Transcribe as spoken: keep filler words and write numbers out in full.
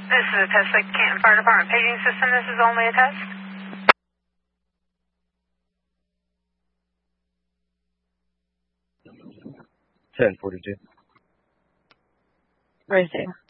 This is a test like Canton Fire Department paging system. This is only a test. ten forty-two. Right there.